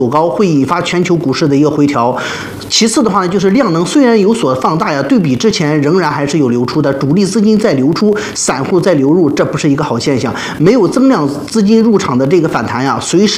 走高，会引发全球股市的一个回调。其次的话呢，就是量能虽然有所放大呀，对比之前仍然还是有流出的，主力资金在流出，散户在流入，这不是一个好现象。没有增量资金入场的这个反弹呀，随时